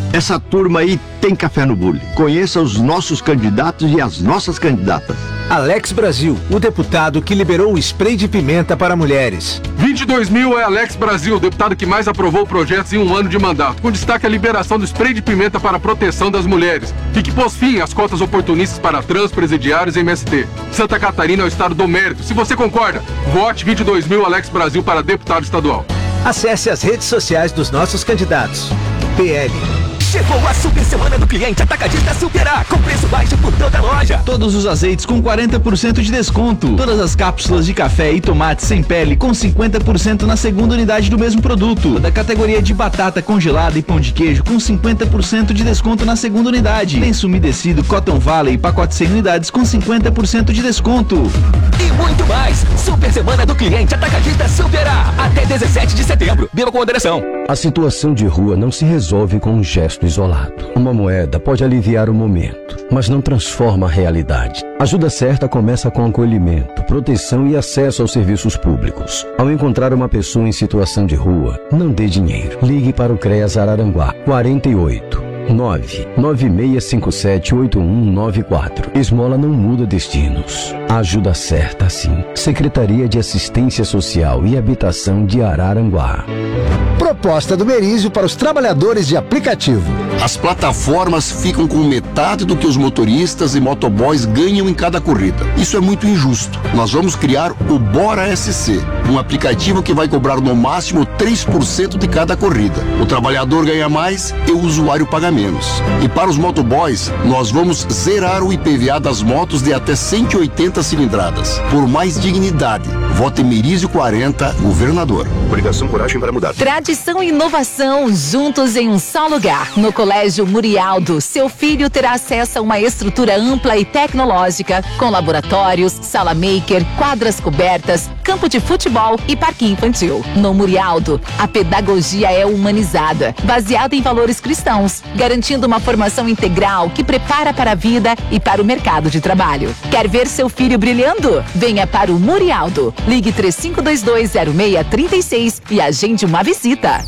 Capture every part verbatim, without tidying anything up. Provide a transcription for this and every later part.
Essa turma aí tem café no bule. Conheça os nossos candidatos e as nossas candidatas. Alex Brasil, o deputado que liberou o spray de pimenta para mulheres. vinte e dois mil é Alex Brasil, o deputado que mais aprovou projetos em um ano de mandato, com destaque à liberação do spray de pimenta para a proteção das mulheres e que pôs fim às cotas oportunistas para trans, presidiários e M S T. Santa Catarina é o estado do mérito. Se você concorda, vote vinte e dois mil Alex Brasil para deputado estadual. Acesse as redes sociais dos nossos candidatos. P L. Chegou a super semana do cliente Atacadista Superar, com preço baixo por toda a loja. Todos os azeites com quarenta por cento de desconto. Todas as cápsulas de café e tomate sem pele com cinquenta por cento na segunda unidade do mesmo produto. Da categoria de batata congelada e pão de queijo com cinquenta por cento de desconto na segunda unidade. Lenço umedecido Cotton Valley, pacote cem unidades com cinquenta por cento de desconto. E muito mais. Super semana do cliente Atacadista Superar, até dezessete de setembro. Beba com moderação. A situação de rua não se resolve com um gesto isolado. Uma moeda pode aliviar o momento, mas não transforma a realidade. A ajuda certa começa com acolhimento, proteção e acesso aos serviços públicos. Ao encontrar uma pessoa em situação de rua, não dê dinheiro. Ligue para o CREAS Araranguá, quarenta e oito, nove nove seis cinco sete oito um nove quatro. Esmola não muda destinos. A ajuda certa, sim. Secretaria de Assistência Social e Habitação de Araranguá. Proposta do Merizio para os trabalhadores de aplicativo. As plataformas ficam com metade do que os motoristas e motoboys ganham em cada corrida. Isso é muito injusto. Nós vamos criar o Bora S C, um aplicativo que vai cobrar no máximo três por cento de cada corrida. O trabalhador ganha mais e o usuário paga menos. E para os motoboys, nós vamos zerar o I P V A das motos de até cento e oitenta cilindradas. Por mais dignidade, vote Merizio quarenta, governador. Coligação Coragem para Mudar. Tradição e inovação juntos em um só lugar. No Colégio Murialdo, seu filho terá acesso a uma estrutura ampla e tecnológica, com laboratórios, sala maker, quadras cobertas, campo de futebol e parque infantil. No Murialdo, a pedagogia é humanizada, baseada em valores cristãos, garantindo uma formação integral que prepara para a vida e para o mercado de trabalho. Quer ver seu filho brilhando? Venha para o Murialdo. Ligue três cinco dois dois zero seis três seis e agende uma visita.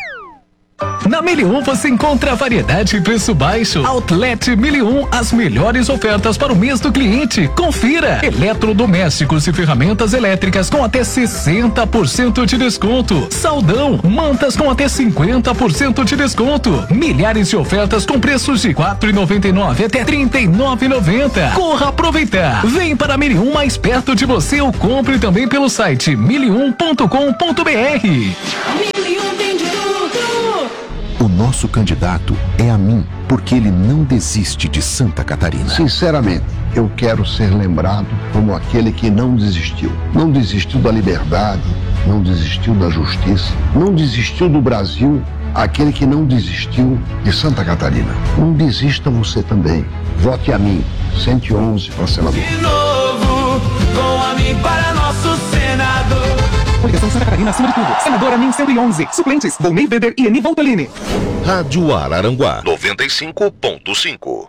Na Mil e um você encontra variedade e preço baixo. Outlet Mil e um, as melhores ofertas para o mês do cliente. Confira! Eletrodomésticos e ferramentas elétricas com até sessenta por cento de desconto. Saldão, mantas com até cinquenta por cento de desconto. Milhares de ofertas com preços de quatro reais e noventa e nove centavos até trinta e nove reais e noventa centavos. Corra aproveitar! Vem para a Mil e um mais perto de você ou compre também pelo site mil e um ponto com ponto br. Mil e um tem de tudo! O nosso candidato é a mim, porque ele não desiste de Santa Catarina. Sinceramente, eu quero ser lembrado como aquele que não desistiu. Não desistiu da liberdade, não desistiu da justiça, não desistiu do Brasil, aquele que não desistiu de Santa Catarina. Não desista você também. Vote a mim, cento e onze para senador. De novo, com a mim para nosso senador. Coligação Santa Catarina acima de tudo. Senadora Min cento e onze. Suplentes, Volney Weber e Eni Voltolini. Rádio Araranguá noventa e cinco ponto cinco.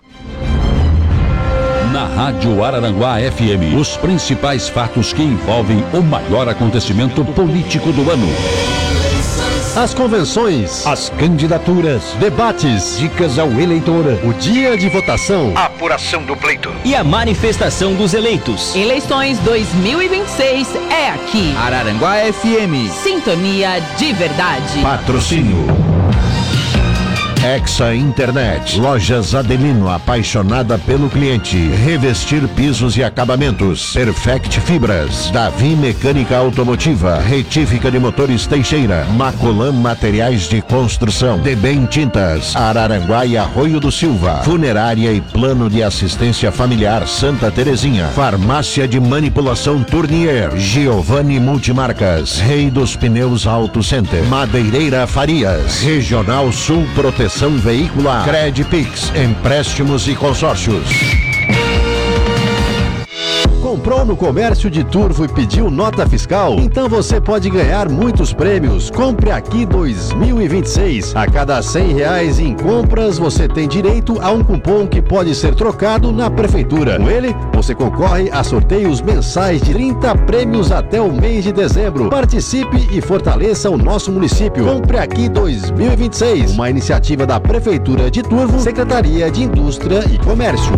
Na Rádio Araranguá F M, os principais fatos que envolvem o maior acontecimento político do ano. As convenções, as candidaturas, debates, dicas ao eleitor, o dia de votação, a apuração do pleito e a manifestação dos eleitos. Eleições dois mil e vinte e seis é aqui. Araranguá F M. Sintonia de verdade. Patrocínio Exa Internet, Lojas Adelino, apaixonada pelo cliente. Revestir pisos e acabamentos. Perfect Fibras, Davi Mecânica Automotiva, Retífica de Motores Teixeira, Macolan Materiais de Construção, Debem Tintas, Araranguá e Arroio do Silva, Funerária e Plano de Assistência Familiar Santa Terezinha, Farmácia de Manipulação Tournier, Giovanni Multimarcas, Rei dos Pneus Auto Center, Madeireira Farias, Regional Sul Proteção Veicular, Credpix, empréstimos e consórcios. Comprou no comércio de Turvo e pediu nota fiscal? Então você pode ganhar muitos prêmios. Compre aqui dois mil e vinte e seis. A cada cem reais em compras, você tem direito a um cupom que pode ser trocado na prefeitura. Com ele, você concorre a sorteios mensais de trinta prêmios até o mês de dezembro. Participe e fortaleça o nosso município. Compre aqui dois mil e vinte e seis. Uma iniciativa da Prefeitura de Turvo, Secretaria de Indústria e Comércio.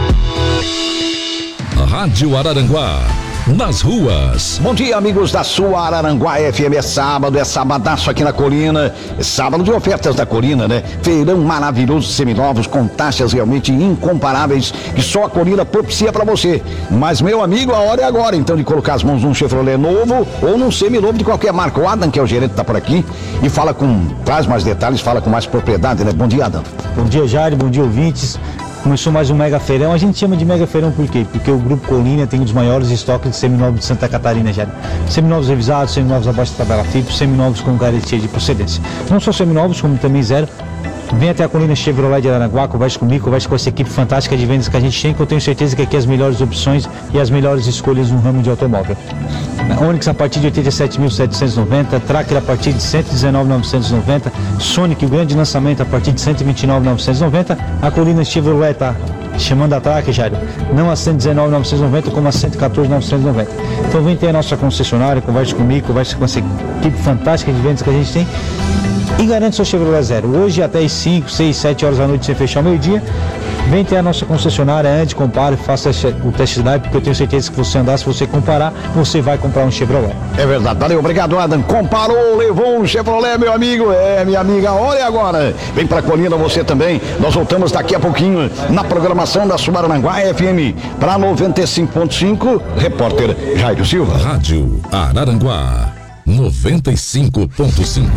Rádio Araranguá, nas ruas. Bom dia, amigos da sua Araranguá F M. É sábado, é sabadaço aqui na Colina. É sábado de ofertas da Colina, né? Feirão maravilhoso, seminovos, com taxas realmente incomparáveis que só a Colina propicia pra você. Mas, meu amigo, a hora é agora, então, de colocar as mãos num Chevrolet novo ou num seminovo de qualquer marca. O Adam, que é o gerente, tá por aqui e fala com, traz mais detalhes, fala com mais propriedade, né? Bom dia, Adam. Bom dia, Jair, bom dia, ouvintes. Começou mais um Mega Feirão. A gente chama de Mega Feirão por quê? Porque o Grupo Colina tem um dos maiores estoques de seminovos de Santa Catarina, já. Seminovos revisados, seminovos abaixo da tabela F I P, seminovos com garantia de procedência. Não só seminovos, como também zero. Vem até a Colina Chevrolet de Araranguá, converse comigo, converse com essa equipe fantástica de vendas que a gente tem, que eu tenho certeza que aqui as melhores opções e as melhores escolhas no ramo de automóvel. Onix a partir de oitenta e sete mil setecentos e noventa, Tracker a partir de cento e dezenove mil novecentos e noventa, Sonic, o grande lançamento, a partir de cento e vinte e nove mil novecentos e noventa, a Colina Chevrolet tá chamando a Tracker, Jair, não a cento e dezenove mil novecentos e noventa, como a cento e quatorze mil novecentos e noventa. Então vem ter a nossa concessionária, converse comigo, converse com essa equipe fantástica de vendas que a gente tem e garante seu Chevrolet zero. Hoje até as cinco, seis, sete horas da noite, sem fechar o meio-dia, vem ter a nossa concessionária, ande, compare, faça o test drive, porque eu tenho certeza que você andar, se você comparar, você vai comprar um Chevrolet. É verdade, valeu, obrigado, Adam. Comparou, levou um Chevrolet, meu amigo. É, minha amiga, olha agora. Vem pra Colina você também. Nós voltamos daqui a pouquinho na programação da sua Araranguá F M para noventa e cinco ponto cinco, repórter Jairo Silva. Rádio Araranguá noventa e cinco ponto cinco.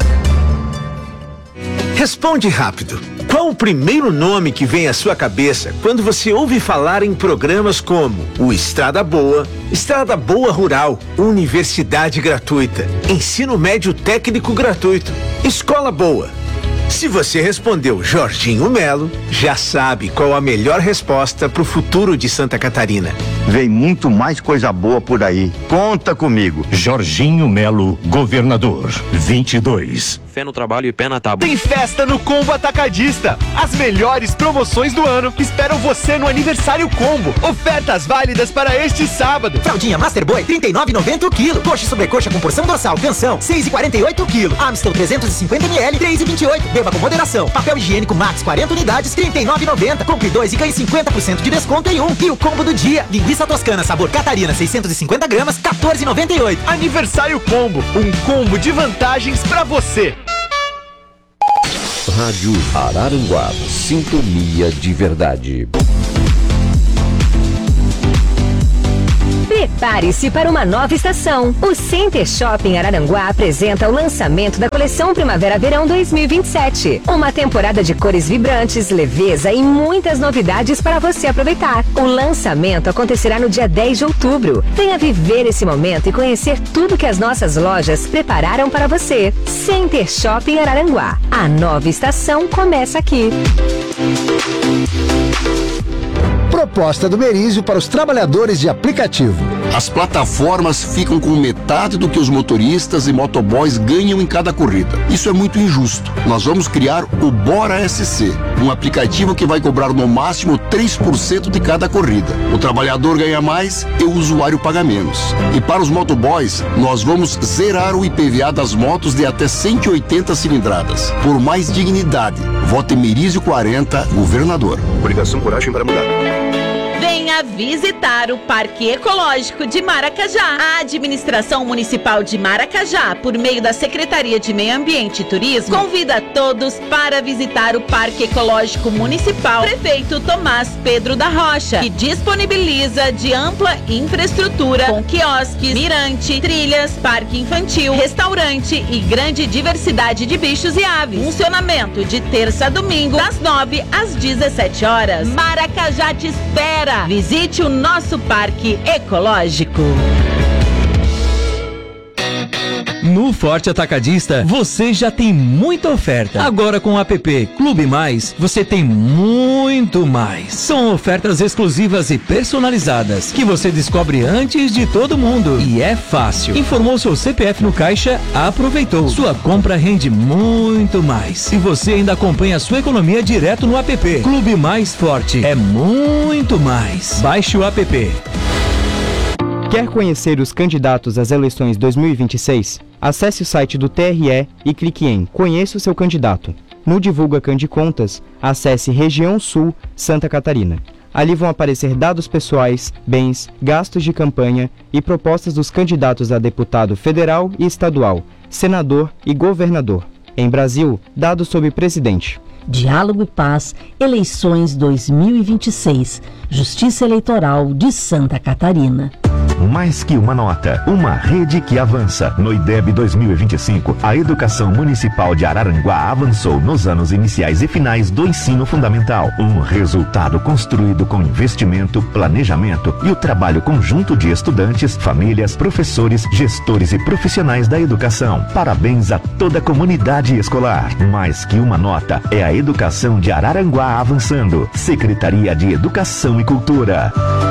Responde rápido. Qual o primeiro nome que vem à sua cabeça quando você ouve falar em programas como o Estrada Boa, Estrada Boa Rural, Universidade Gratuita, Ensino Médio Técnico Gratuito, Escola Boa? Se você respondeu Jorginho Melo, já sabe qual a melhor resposta para o futuro de Santa Catarina. Vem muito mais coisa boa por aí. Conta comigo. Jorginho Melo, governador, vinte e dois. Fé no trabalho e pé na tábua. Tem festa no Combo Atacadista. As melhores promoções do ano esperam você no Aniversário Combo. Ofertas válidas para este sábado. Fraldinha Master Boy, trinta e nove reais e noventa centavos o quilo. Coxa e sobrecoxa com porção dorsal, canção, seis reais e quarenta e oito centavos o quilo. Amstel trezentos e cinquenta mililitros, três reais e vinte e oito centavos. Beba com moderação. Papel higiênico Max, quarenta unidades, trinta e nove reais e noventa centavos. Compre dois e ganhe cinquenta por cento de desconto em um. E o combo do dia. Linguiça toscana sabor Catarina, seiscentos e cinquenta gramas, quatorze reais e noventa e oito centavos. Aniversário Combo, um combo de vantagens para você. Rádio Araranguá, sintonia de verdade. Prepare-se para uma nova estação. O Center Shopping Araranguá apresenta o lançamento da coleção Primavera-Verão dois mil e vinte e sete. Uma temporada de cores vibrantes, leveza e muitas novidades para você aproveitar. O lançamento acontecerá no dia dez de outubro. Venha viver esse momento e conhecer tudo que as nossas lojas prepararam para você. Center Shopping Araranguá. A nova estação começa aqui. Proposta do Merizio para os trabalhadores de aplicativo. As plataformas ficam com metade do que os motoristas e motoboys ganham em cada corrida. Isso é muito injusto. Nós vamos criar o Bora S C, um aplicativo que vai cobrar no máximo três por cento de cada corrida. O trabalhador ganha mais e o usuário paga menos. E para os motoboys, nós vamos zerar o I P V A das motos de até cento e oitenta cilindradas. Por mais dignidade, vote Merizio quarenta, governador. Obrigação, coragem para mudar. Venha visitar o Parque Ecológico de Maracajá. A Administração Municipal de Maracajá, por meio da Secretaria de Meio Ambiente e Turismo, convida todos para visitar o Parque Ecológico Municipal Prefeito Tomás Pedro da Rocha, que disponibiliza de ampla infraestrutura com quiosques, mirante, trilhas, parque infantil, restaurante e grande diversidade de bichos e aves. Funcionamento de terça a domingo, das nove às dezessete horas. Maracajá te espera! Visite o nosso parque ecológico. No Forte Atacadista, você já tem muita oferta. Agora com o app Clube Mais, você tem muito mais. São ofertas exclusivas e personalizadas que você descobre antes de todo mundo. E é fácil. Informou seu C P F no caixa, aproveitou. Sua compra rende muito mais. E você ainda acompanha a sua economia direto no app. Clube Mais Forte. É muito mais. Baixe o app. Quer conhecer os candidatos às eleições dois mil e vinte e seis? Acesse o site do T R E e clique em Conheça o seu candidato. No Divulga Candicontas, acesse Região Sul, Santa Catarina. Ali vão aparecer dados pessoais, bens, gastos de campanha e propostas dos candidatos a deputado federal e estadual, senador e governador. Em Brasil, dados sobre presidente. Diálogo e Paz, eleições dois mil e vinte e seis, Justiça Eleitoral de Santa Catarina. Mais que uma nota, uma rede que avança. No I D E B dois mil e vinte e cinco, a Educação Municipal de Araranguá avançou nos anos iniciais e finais do ensino fundamental. Um resultado construído com investimento, planejamento e o trabalho conjunto de estudantes, famílias, professores, gestores e profissionais da educação. Parabéns a toda a comunidade escolar. Mais que uma nota, é a Educação de Araranguá avançando. Secretaria de Educação e Cultura.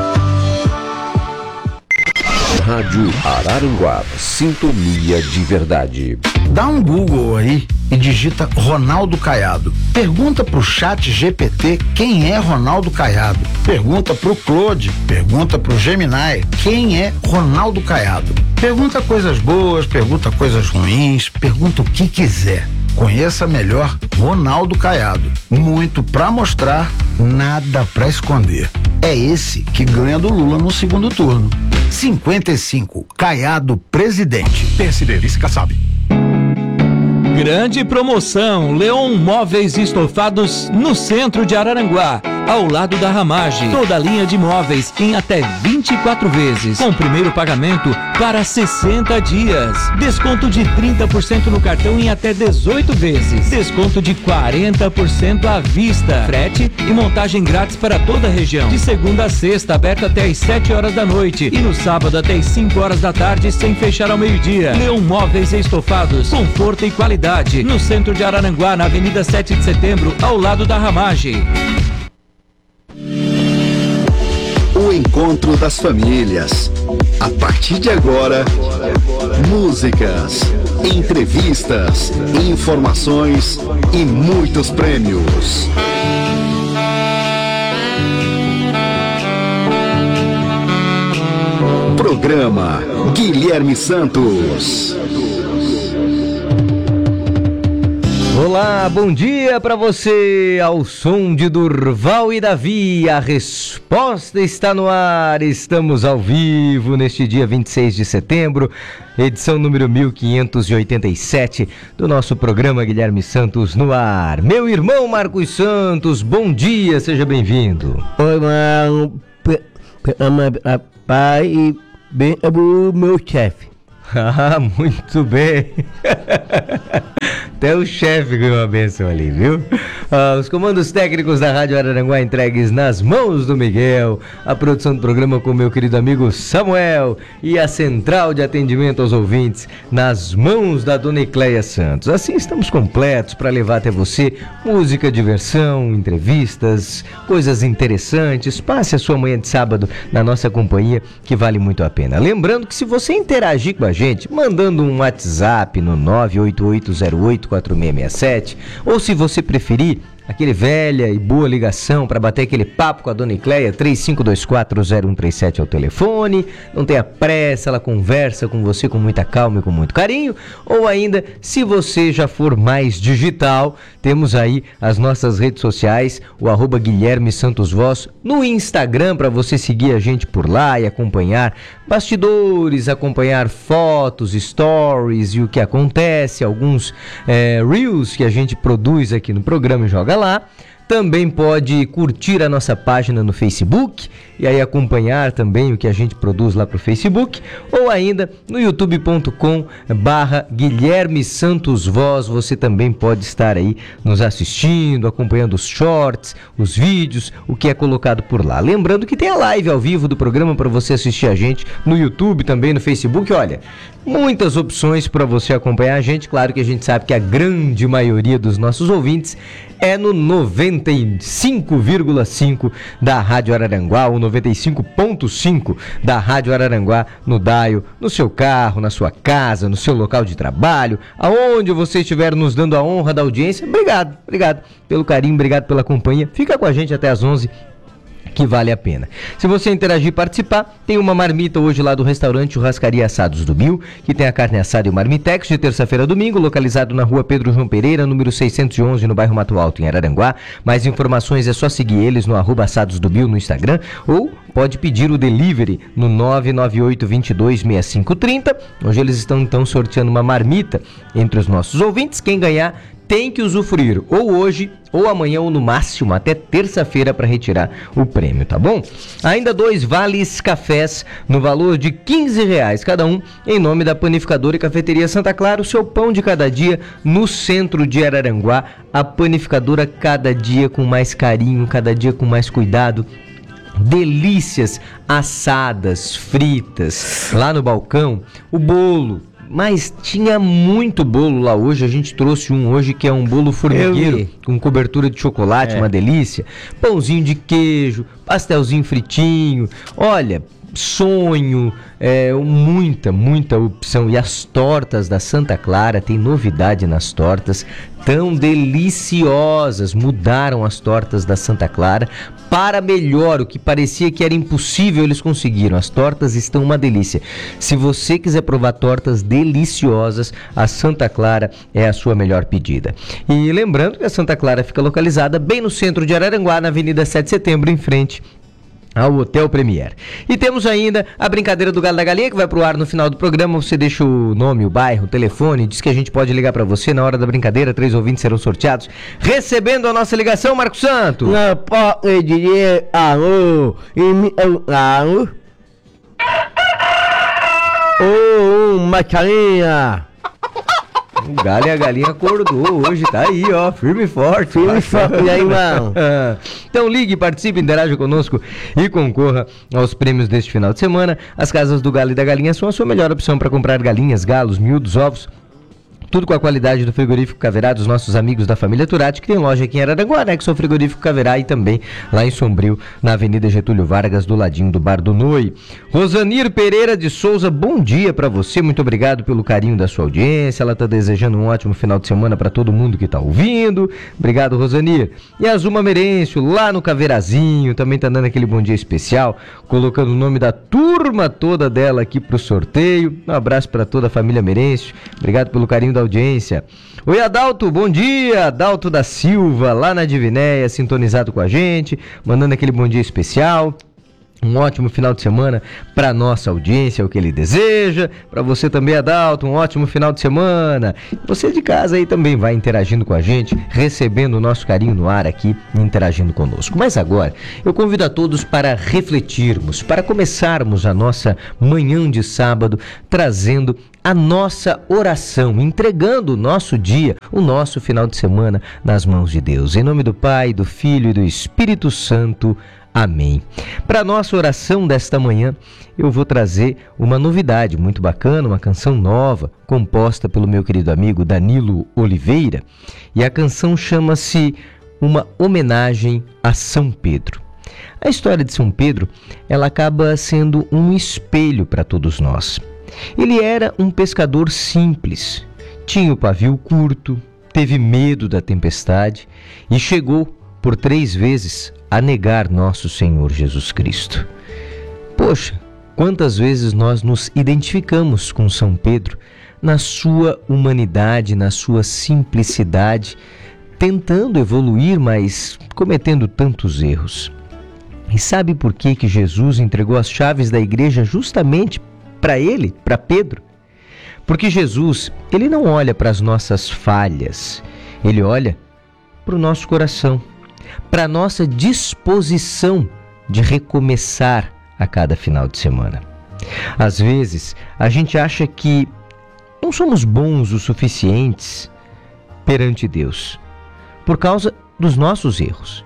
Rádio Araranguá, sintonia de verdade. Dá um Google aí e digita Ronaldo Caiado. Pergunta pro chat G P T quem é Ronaldo Caiado. Pergunta pro Claude, pergunta pro Gemini quem é Ronaldo Caiado. Pergunta coisas boas, pergunta coisas ruins, pergunta o que quiser. Conheça melhor Ronaldo Caiado. Muito pra mostrar, nada pra esconder. É esse que ganha do Lula no segundo turno. cinquenta e cinco, Caiado presidente. P S D, vice Kassab. Grande promoção, Leon Móveis Estofados no centro de Araranguá, ao lado da Ramage. Toda a linha de móveis em até vinte e quatro vezes, com primeiro pagamento para sessenta dias. Desconto de trinta por cento no cartão em até dezoito vezes. Desconto de quarenta por cento à vista. Frete e montagem grátis para toda a região. De segunda a sexta, aberto até às sete horas da noite. E no sábado até às cinco horas da tarde, sem fechar ao meio-dia. Leon Móveis Estofados, conforto e qualidade. No centro de Araranguá, na Avenida sete de setembro, ao lado da Ramage. O encontro das famílias. A partir de agora, músicas, entrevistas, informações e muitos prêmios. Programa Guilherme Santos. Olá, bom dia para você, ao som de Durval e Davi, a resposta está no ar, estamos ao vivo neste dia vinte e seis de setembro, edição número mil quinhentos e oitenta e sete do nosso programa Guilherme Santos no ar. Meu irmão Marcos Santos, bom dia, seja bem-vindo. Oi, mano, pai e bem o meu chefe. Ah, muito bem. Até o chefe ganhou uma benção ali, viu? Ah, os comandos técnicos da Rádio Araranguá entregues nas mãos do Miguel, a produção do programa com meu querido amigo Samuel e a central de atendimento aos ouvintes nas mãos da dona Ecleia Santos. Assim estamos completos para levar até você música, diversão, entrevistas, coisas interessantes. Passe a sua manhã de sábado na nossa companhia, que vale muito a pena. Lembrando que se você interagir com a gente, mandando um WhatsApp no nove oito oito zero oito quatro seis seis sete, ou se você preferir, aquele velha e boa ligação para bater aquele papo com a dona Ecleia, três cinco dois quatro zero um três sete é o telefone, não tenha pressa, ela conversa com você com muita calma e com muito carinho. Ou ainda, se você já for mais digital, temos aí as nossas redes sociais, o arroba Guilherme Santos Voz no Instagram, para você seguir a gente por lá e acompanhar bastidores, acompanhar fotos, stories e o que acontece, alguns é, reels que a gente produz aqui no programa e joga lá. Também pode curtir a nossa página no Facebook e aí acompanhar também o que a gente produz lá pro Facebook, ou ainda no youtube ponto com barra Guilherme Santos Voz. Você também pode estar aí nos assistindo, acompanhando os shorts, os vídeos, o que é colocado por lá. Lembrando que tem a live ao vivo do programa para você assistir a gente no YouTube, também no Facebook. Olha, muitas opções para você acompanhar a gente. Claro que a gente sabe que a grande maioria dos nossos ouvintes é no noventa e cinco vírgula cinco da Rádio Araranguá, ou noventa e cinco ponto cinco da Rádio Araranguá no dial, no seu carro, na sua casa, no seu local de trabalho, aonde você estiver nos dando a honra da audiência. Obrigado, obrigado pelo carinho, obrigado pela companhia. Fica com a gente até às onze, que vale a pena. Se você interagir e participar, tem uma marmita hoje lá do restaurante Churrascaria Assados do Bill, que tem a carne assada e o marmitex de terça-feira a domingo, localizado na rua Pedro João Pereira, número seiscentos e onze, no bairro Mato Alto, em Araranguá. Mais informações é só seguir eles no arroba Assados do Bill no Instagram, ou pode pedir o delivery no nove nove oito, dois dois, seis cinco três zero. Hoje eles estão então sorteando uma marmita entre os nossos ouvintes. Quem ganhar tem que usufruir ou hoje, ou amanhã, ou no máximo até terça-feira para retirar o prêmio, tá bom? Ainda dois vales cafés no valor de quinze reais cada um, em nome da Panificadora e Cafeteria Santa Clara, o seu pão de cada dia no centro de Araranguá. A Panificadora, cada dia com mais carinho, cada dia com mais cuidado. Delícias assadas, fritas, lá no balcão, o bolo. Mas tinha muito bolo lá hoje, a gente trouxe um hoje que é um bolo formigueiro, com cobertura de chocolate, é. Uma delícia. Pãozinho de queijo, pastelzinho fritinho, olha, sonho, é, muita, muita opção. E as tortas da Santa Clara, tem novidade nas tortas, tão deliciosas. Mudaram as tortas da Santa Clara para melhor, o que parecia que era impossível, eles conseguiram. As tortas estão uma delícia. Se você quiser provar tortas deliciosas, a Santa Clara é a sua melhor pedida. E lembrando que a Santa Clara fica localizada bem no centro de Araranguá, na Avenida sete de Setembro, em frente ao Hotel Premier. E temos ainda a brincadeira do Galo da Galinha, que vai pro ar no final do programa. Você deixa o nome, o bairro, o telefone, diz que a gente pode ligar para você na hora da brincadeira. Três ouvintes serão sorteados. Recebendo a nossa ligação, Marcos Santos. Não pode dizer alô, alô. Ô, uma galinha. O Galo e a Galinha acordou hoje, tá aí, ó, firme e forte. Firme e forte, e aí, mano? Então ligue, participe, interaja conosco e concorra aos prêmios deste final de semana. As casas do Galo e da Galinha são a sua melhor opção para comprar galinhas, galos, miúdos, ovos. Tudo com a qualidade do Frigorífico Caverá, dos nossos amigos da família Turati, que tem loja aqui em Araranguá, anexo ao Frigorífico Caverá, e também lá em Sombrio, na Avenida Getúlio Vargas, do ladinho do Bar do Noi. Rosanir Pereira de Souza, bom dia para você, muito obrigado pelo carinho da sua audiência. Ela tá desejando um ótimo final de semana para todo mundo que tá ouvindo. Obrigado, Rosanir. E a Zuma Merêncio, lá no Caveirazinho, também tá dando aquele bom dia especial, colocando o nome da turma toda dela aqui pro sorteio. Um abraço para toda a família Merêncio. Obrigado pelo carinho da audiência. Oi, Adalto, bom dia. Adalto da Silva, lá na Divinéia, sintonizado com a gente, mandando aquele bom dia especial. Um ótimo final de semana para nossa audiência, é o que ele deseja. Para você também, Adalto, um ótimo final de semana. Você de casa aí também vai interagindo com a gente, recebendo o nosso carinho no ar aqui, interagindo conosco. Mas agora, eu convido a todos para refletirmos, para começarmos a nossa manhã de sábado, trazendo a nossa oração, entregando o nosso dia, o nosso final de semana nas mãos de Deus. Em nome do Pai, do Filho e do Espírito Santo. Amém. Para a nossa oração desta manhã, eu vou trazer uma novidade muito bacana, uma canção nova, composta pelo meu querido amigo Danilo Oliveira. E a canção chama-se Uma Homenagem a São Pedro. A história de São Pedro, ela acaba sendo um espelho para todos nós. Ele era um pescador simples, tinha o pavio curto, teve medo da tempestade e chegou por três vezes a negar nosso Senhor Jesus Cristo. Poxa, quantas vezes nós nos identificamos com São Pedro na sua humanidade, na sua simplicidade, tentando evoluir, mas cometendo tantos erros. E sabe por que que Jesus entregou as chaves da igreja justamente para ele, para Pedro? Porque Jesus, ele não olha para as nossas falhas, ele olha para o nosso coração, para a nossa disposição de recomeçar a cada final de semana. Às vezes, a gente acha que não somos bons o suficientes perante Deus, por causa dos nossos erros.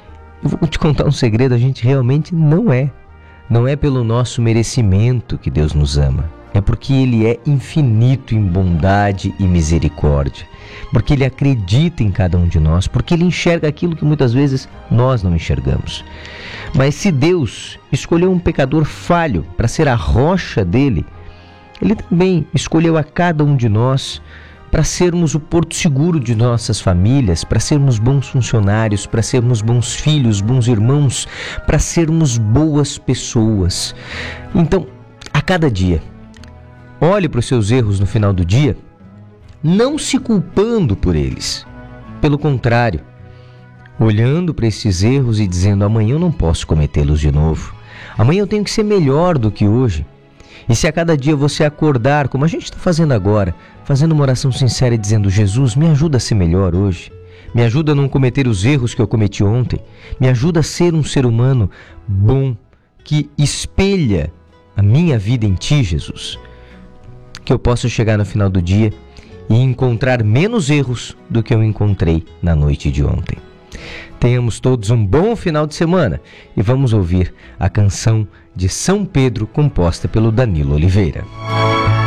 Eu vou te contar um segredo, a gente realmente não é. Não é pelo nosso merecimento que Deus nos ama, é porque Ele é infinito em bondade e misericórdia, porque Ele acredita em cada um de nós, porque Ele enxerga aquilo que muitas vezes nós não enxergamos. Mas se Deus escolheu um pecador falho para ser a rocha dele, Ele também escolheu a cada um de nós para sermos o porto seguro de nossas famílias, para sermos bons funcionários, para sermos bons filhos, bons irmãos, para sermos boas pessoas. Então, a cada dia, olhe para os seus erros no final do dia, não se culpando por eles. Pelo contrário, olhando para esses erros e dizendo: amanhã eu não posso cometê-los de novo. Amanhã eu tenho que ser melhor do que hoje. E se a cada dia você acordar, como a gente está fazendo agora, fazendo uma oração sincera e dizendo: Jesus, me ajuda a ser melhor hoje, me ajuda a não cometer os erros que eu cometi ontem, me ajuda a ser um ser humano bom, que espelha a minha vida em Ti, Jesus, que eu possa chegar no final do dia e encontrar menos erros do que eu encontrei na noite de ontem. Tenhamos todos um bom final de semana e vamos ouvir a canção de São Pedro, composta pelo Danilo Oliveira.